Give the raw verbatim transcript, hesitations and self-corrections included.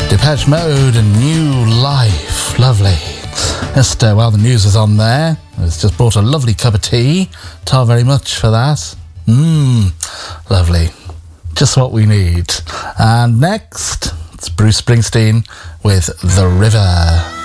Depeche Mode and New Life. Lovely. Just uh, while the news was on there, it's just brought a lovely cup of tea. Ta very much for that. Mmm, lovely. Just what we need. And next, it's Bruce Springsteen with The River.